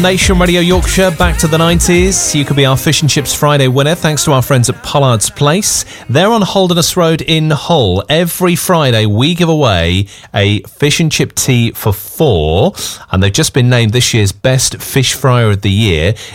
Nation Radio Yorkshire, back to the 90s. You could be our Fish and Chips Friday winner thanks to our friends at Pollard's Place. They're on Holderness Road in Hull. Every Friday we give away a fish and chip tea for 4, and they've just been named this year's Best Fish Fryer of the Year.